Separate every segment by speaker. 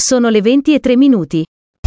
Speaker 1: Sono le 20:03.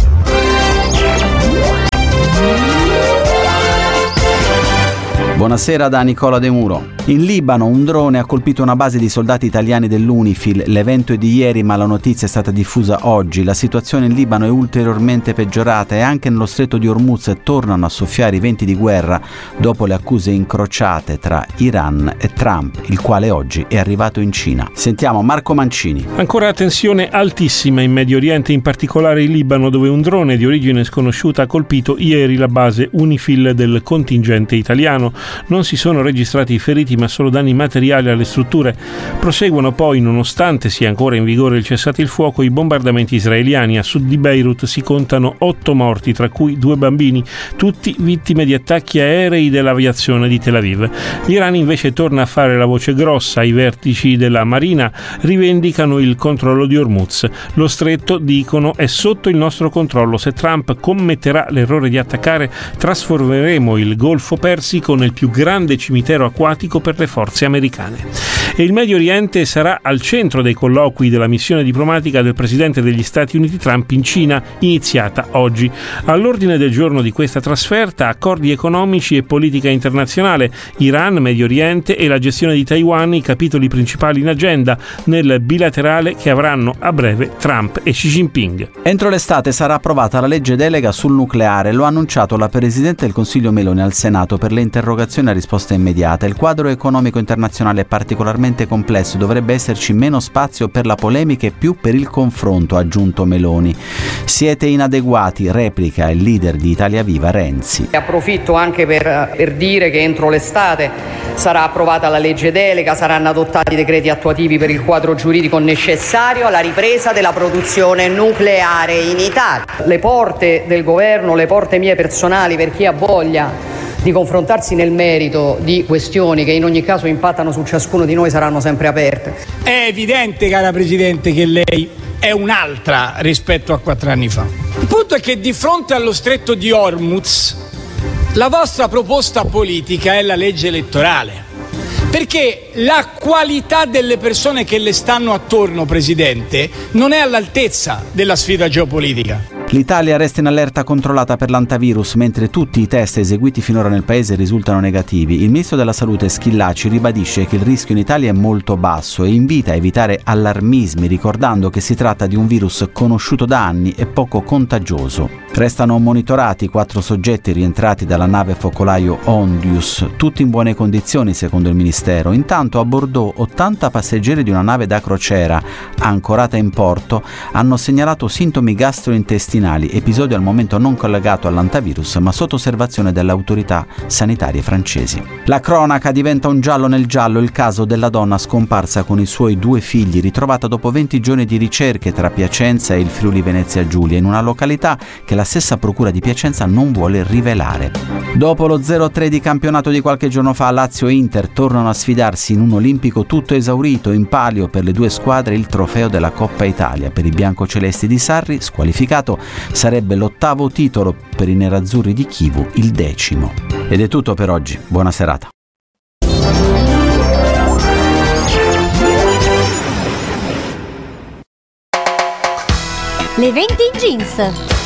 Speaker 2: Buonasera da Nicola De Muro. In Libano un drone ha colpito una base di soldati italiani dell'UNIFIL. L'evento è di ieri, ma la notizia è stata diffusa oggi. La situazione in Libano è ulteriormente peggiorata e anche nello stretto di Hormuz tornano a soffiare i venti di guerra dopo le accuse incrociate tra Iran e Trump, il quale oggi è arrivato in Cina. Sentiamo Marco Mancini.
Speaker 3: Ancora tensione altissima in Medio Oriente, in particolare in Libano, dove un drone di origine sconosciuta ha colpito ieri la base UNIFIL del contingente italiano. Non si sono registrati feriti, ma solo danni materiali alle strutture. Proseguono poi, nonostante sia ancora in vigore il cessate il fuoco, i bombardamenti israeliani. A sud di Beirut si contano 8 morti, tra cui 2 bambini, tutti vittime di attacchi aerei dell'aviazione di Tel Aviv. L'Iran invece torna a fare la voce grossa. I vertici della Marina rivendicano il controllo di Hormuz. Lo stretto, dicono, è sotto il nostro controllo. Se Trump commetterà l'errore di attaccare, trasformeremo il Golfo Persico nel più grande cimitero acquatico per le forze americane. E il Medio Oriente sarà al centro dei colloqui della missione diplomatica del presidente degli Stati Uniti Trump in Cina, iniziata oggi. All'ordine del giorno di questa trasferta, accordi economici e politica internazionale, Iran, Medio Oriente e la gestione di Taiwan, i capitoli principali in agenda nel bilaterale che avranno a breve Trump e Xi Jinping.
Speaker 2: Entro l'estate sarà approvata la legge delega sul nucleare. Lo ha annunciato la Presidente del Consiglio Meloni al Senato per le interrogazioni a risposta immediata. Il quadro economico internazionale è particolarmente complesso, dovrebbe esserci meno spazio per la polemica e più per il confronto, ha aggiunto Meloni. Siete inadeguati, replica il leader di Italia Viva Renzi.
Speaker 4: Approfitto anche per dire che entro l'estate sarà approvata la legge delega, saranno adottati i decreti attuativi per il quadro giuridico necessario alla ripresa della produzione nucleare in Italia. Le porte del governo, le porte mie personali, per chi ha voglia di confrontarsi nel merito di questioni che in ogni caso impattano su ciascuno di noi, saranno sempre aperte.
Speaker 5: È evidente, cara Presidente, che lei è un'altra rispetto a 4 anni fa. Il punto è che di fronte allo stretto di Hormuz la vostra proposta politica è la legge elettorale, perché la qualità delle persone che le stanno attorno, Presidente, non è all'altezza della sfida geopolitica.
Speaker 2: L'Italia resta in allerta controllata per l'antivirus, mentre tutti i test eseguiti finora nel paese risultano negativi. Il ministro della Salute Schillaci ribadisce che il rischio in Italia è molto basso e invita a evitare allarmismi, ricordando che si tratta di un virus conosciuto da anni e poco contagioso. Restano monitorati 4 soggetti rientrati dalla nave focolaio Ondius, tutti in buone condizioni secondo il Ministero. Intanto a Bordeaux 80 passeggeri di una nave da crociera ancorata in porto hanno segnalato sintomi gastrointestinali, episodio al momento non collegato all'antivirus ma sotto osservazione delle autorità sanitarie francesi. La cronaca diventa un giallo nel giallo, il caso della donna scomparsa con i suoi 2 figli, ritrovata dopo 20 giorni di ricerche tra Piacenza e il Friuli Venezia Giulia, in una località che la stessa procura di Piacenza non vuole rivelare. Dopo lo 0-3 di campionato di qualche giorno fa, Lazio e Inter tornano a sfidarsi in un olimpico tutto esaurito. In palio per le 2 squadre il trofeo della Coppa Italia. Per i biancocelesti di Sarri, squalificato, sarebbe l'8º titolo, per i nerazzurri di Chivu il 10º. Ed è tutto per oggi, buona serata.
Speaker 6: Le 20 in jeans.